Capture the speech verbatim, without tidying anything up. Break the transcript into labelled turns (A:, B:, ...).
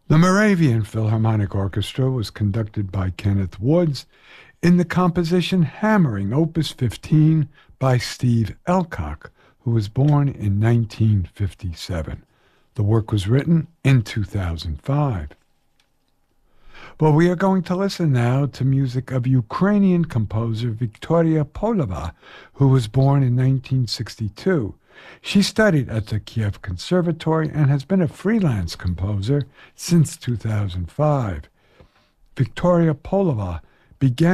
A: The Moravian Philharmonic Orchestra was conducted by Kenneth Woods in the composition Hammering, Opus fifteen by Steve Elcock, who was born in nineteen fifty-seven. The work was written in two thousand five. Well, we are going to listen now to music of Ukrainian composer Victoria Polova, who was born in nineteen sixty-two. She studied at the Kiev Conservatory and has been a freelance composer since two thousand five. Victoria Polova began